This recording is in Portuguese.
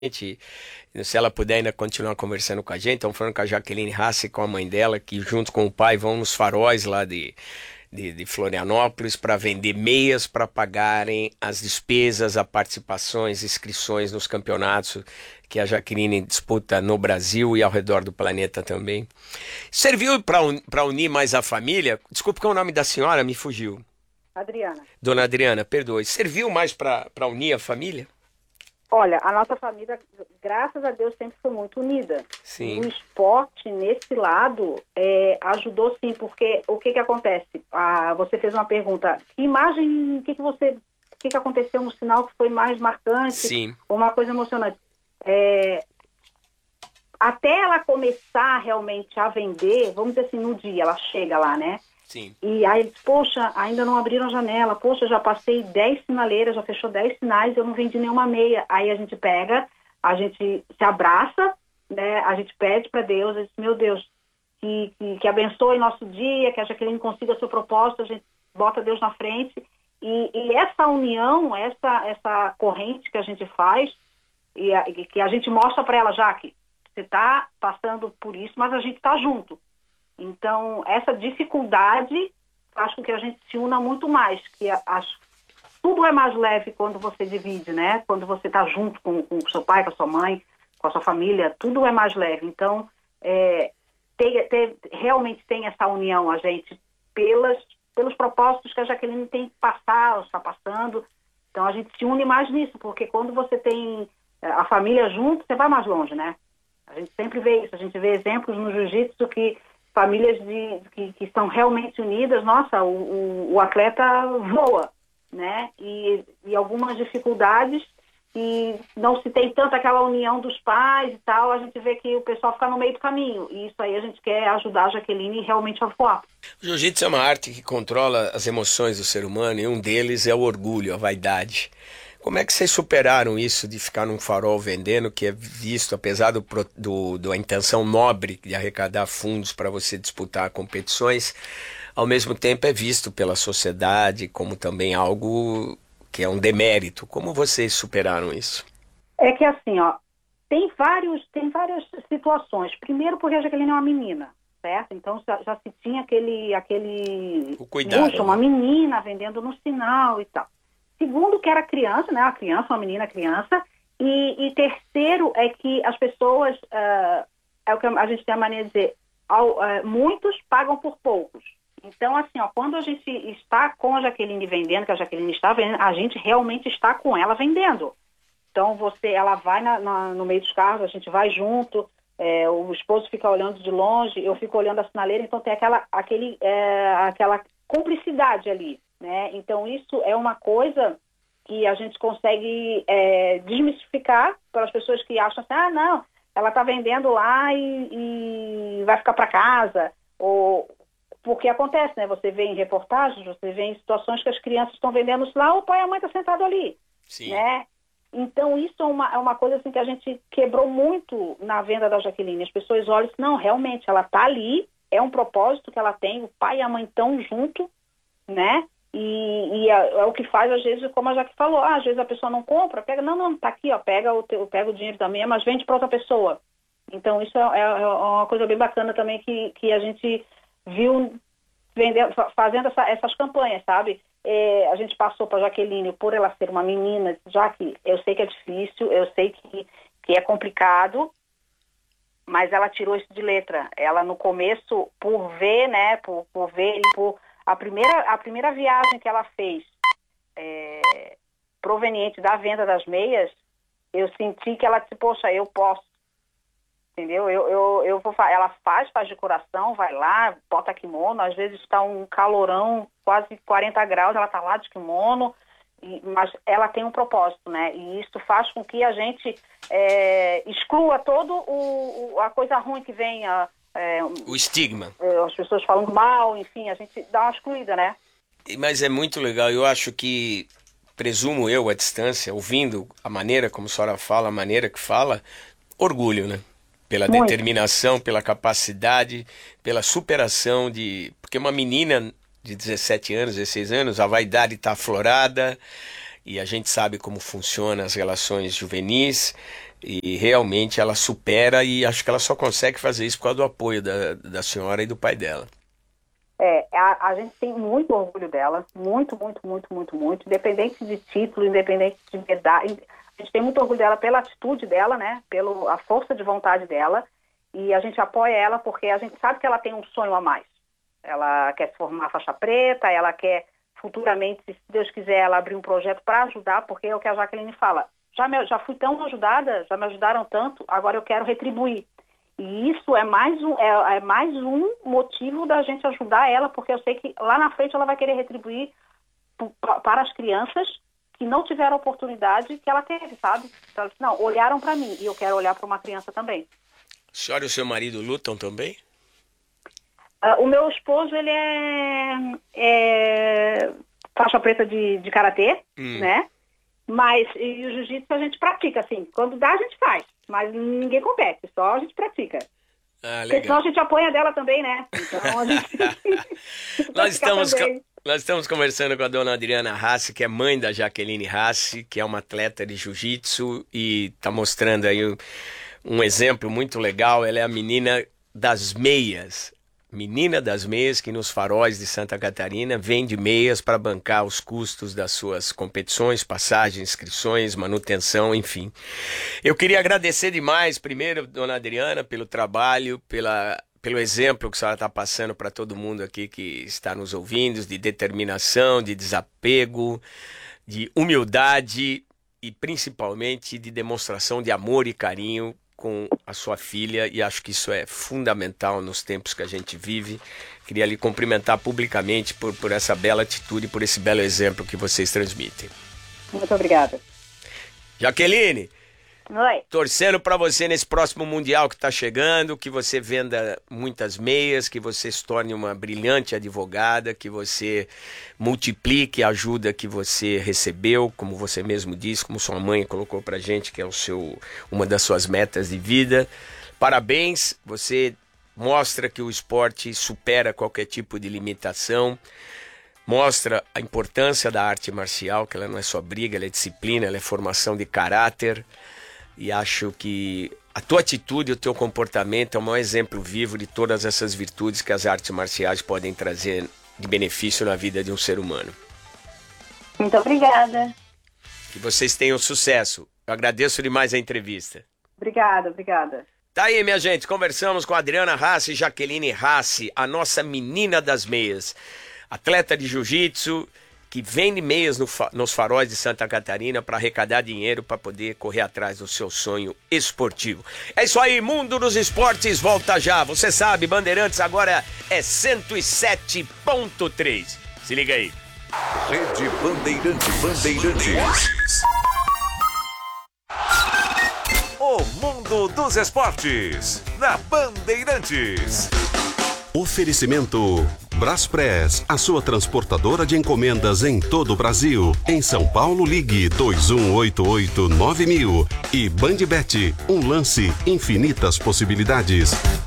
Se ela puder ainda continuar conversando com a gente, estamos falando com a Jaqueline Hassi, com a mãe dela, que junto com o pai vão nos faróis lá de Florianópolis para vender meias para pagarem as despesas, as participações, inscrições nos campeonatos que a Jaqueline disputa no Brasil e ao redor do planeta também. Serviu para unir mais a família? Desculpe, que é o nome da senhora me fugiu. Adriana, Dona Adriana, perdoe. Serviu mais para unir a família? olha, a nossa família, graças a Deus, sempre foi muito unida. E Sim, o esporte, nesse lado, ajudou sim, porque o que acontece? Você fez uma pergunta, que imagem, o que aconteceu no sinal que foi mais marcante, sim, ou uma coisa emocionante? É, Até ela começar realmente a vender, vamos dizer assim, no dia, ela chega lá, né? sim. E aí, poxa, ainda não abriram a janela. Poxa, já passei 10 sinaleiras, já fechou 10 sinais, eu não vendi nenhuma meia. Aí a gente pega, a gente se abraça, né? A gente pede para Deus, a gente, meu Deus, que abençoe nosso dia, que a Jaqueline consiga seu propósito, a gente bota Deus na frente. E essa união, essa corrente que a gente faz, e que a gente mostra para ela, Jaque, você está passando por isso, mas a gente está junto. Então, essa dificuldade faz com que a gente se una muito mais, tudo é mais leve quando você divide, né? Quando você está junto com o seu pai, com a sua mãe, com a sua família, tudo é mais leve. Então, realmente tem essa união, a gente, pelos propósitos que a Jaqueline tem que passar, ou está passando. Então, a gente se une mais nisso, porque quando você tem a família junto, você vai mais longe, né? A gente sempre vê isso, a gente vê exemplos no jiu-jitsu que famílias que estão realmente unidas, nossa, o atleta voa, né? E algumas dificuldades e não se tem tanto aquela união dos pais e tal, a gente vê que o pessoal fica no meio do caminho. E isso aí a gente quer ajudar a Jaqueline realmente a voar. O jiu-jitsu é uma arte que controla as emoções do ser humano e um deles é o orgulho, a vaidade. Como é que vocês superaram isso de ficar num farol vendendo, que é visto, apesar da intenção nobre de arrecadar fundos para você disputar competições, ao mesmo tempo é visto pela sociedade como também algo que é um demérito. Como vocês superaram isso? É que assim, ó, tem várias situações. Primeiro porque a Jaqueline é uma menina, certo? Então já se tinha aquele O cuidado, puxa, uma né? menina vendendo no sinal e tal. Segundo, que era criança, né? Uma criança, uma menina criança. E terceiro é que as pessoas, é o que a gente tem a mania de dizer, muitos pagam por poucos. Então, assim, ó, quando a gente está com a Jaqueline vendendo, que a Jaqueline está vendendo, a gente realmente está com ela vendendo. Então, ela vai no meio dos carros, a gente vai junto, o esposo fica olhando de longe, eu fico olhando a sinaleira, então tem aquela cumplicidade ali, né? Então, isso é uma coisa que a gente consegue desmistificar para as pessoas que acham assim, não, ela está vendendo lá e vai ficar para casa, ou porque acontece, né? Você vê em reportagens, você vê em situações que as crianças estão vendendo lá, o pai e a mãe estão sentados ali, Sim. né? Então, isso é uma coisa assim, que a gente quebrou muito na venda da Jaqueline. As pessoas olham e dizem, não, realmente, ela está ali, é um propósito que ela tem, o pai e a mãe estão junto, né? É o que faz, às vezes, como a Jaque falou, às vezes a pessoa não compra, pega, não, tá aqui, ó, pega o dinheiro também, mas vende para outra pessoa. Então, isso é uma coisa bem bacana também que a gente viu fazendo essas campanhas, sabe? A gente passou para a Jaqueline, por ela ser uma menina, já que eu sei que é difícil, eu sei que é complicado, mas ela tirou isso de letra. Ela, no começo, por ver, né, por ver, a primeira viagem que ela fez, proveniente da venda das meias, eu senti que ela disse, poxa, eu posso. Entendeu? Ela faz de coração, vai lá, bota kimono, às vezes está um calorão, quase 40 graus, ela está lá de kimono, mas ela tem um propósito, né? E isso faz com que a gente exclua a coisa ruim que vem, O estigma. as pessoas falando mal, enfim, a gente dá uma excluída, né? Mas é muito legal. Eu acho que, presumo eu, à distância, ouvindo a maneira como a senhora fala, a maneira que fala, orgulho, né? Pela Muito. determinação, pela capacidade, pela superação de... Porque uma menina de 17 anos, 16 anos, a vaidade está aflorada e a gente sabe como funcionam as relações juvenis. E realmente ela supera e acho que ela só consegue fazer isso por causa do apoio da senhora e do pai dela. A gente tem muito orgulho dela, muito, muito, muito, muito, muito, independente de título, independente de medalha. A gente tem muito orgulho dela pela atitude dela, né? Pela força de vontade dela. E a gente apoia ela porque a gente sabe que ela tem um sonho a mais. Ela quer se formar faixa preta, ela quer futuramente, se Deus quiser, ela abrir um projeto para ajudar, porque é o que a Jaqueline fala. Já fui tão ajudada, já me ajudaram tanto, agora eu quero retribuir. E isso é mais um motivo da gente ajudar ela, porque eu sei que lá na frente ela vai querer retribuir para as crianças que não tiveram a oportunidade que ela teve, sabe? Então, ela disse, não, olharam para mim e eu quero olhar para uma criança também. A senhora e o seu marido lutam também? O meu esposo, ele é faixa preta de karatê, né? Mas e o jiu-jitsu a gente pratica, assim. Quando dá, a gente faz. Mas ninguém compete, só a gente pratica. Ah, legal. Porque senão a gente apoia dela também, né? Então a gente... Nós estamos conversando com a dona Adriana Rassi, que é mãe da Jaqueline Rassi, que é uma atleta de jiu-jitsu e está mostrando aí um exemplo muito legal. Ela é a menina das meias. Menina das meias que nos faróis de Santa Catarina vende meias para bancar os custos das suas competições, passagens, inscrições, manutenção, enfim. Eu queria agradecer demais, primeiro, dona Adriana, pelo trabalho, pelo exemplo que a senhora está passando para todo mundo aqui que está nos ouvindo, de determinação, de desapego, de humildade e principalmente de demonstração de amor e carinho com a sua filha, e acho que isso é fundamental nos tempos que a gente vive. Queria lhe cumprimentar publicamente por essa bela atitude, por esse belo exemplo que vocês transmitem. Muito obrigada. Jaqueline, Oi. Torcendo para você nesse próximo Mundial que está chegando, que você venda muitas meias, que você se torne uma brilhante advogada, que você multiplique a ajuda que você recebeu, como você mesmo disse, como sua mãe colocou para gente, que é uma das suas metas de vida. Parabéns, você mostra que o esporte supera qualquer tipo de limitação, mostra a importância da arte marcial, que ela não é só briga, ela é disciplina, ela é formação de caráter. E acho que a tua atitude, o teu comportamento é o maior exemplo vivo de todas essas virtudes que as artes marciais podem trazer de benefício na vida de um ser humano. Muito obrigada. Que vocês tenham sucesso. Eu agradeço demais a entrevista. Obrigada. Tá aí, minha gente. Conversamos com a Adriana Rassi e Jaqueline Rassi, a nossa menina das meias. Atleta de jiu-jitsu, que vende meias nos faróis de Santa Catarina para arrecadar dinheiro para poder correr atrás do seu sonho esportivo. É isso aí, Mundo dos Esportes volta já. Você sabe, Bandeirantes agora é 107.3. Se liga aí. Rede Bandeirantes. O Mundo dos Esportes, na Bandeirantes. Oferecimento Braspress, a sua transportadora de encomendas em todo o Brasil. Em São Paulo, ligue 2188-9000. E Bandbet, um lance, infinitas possibilidades.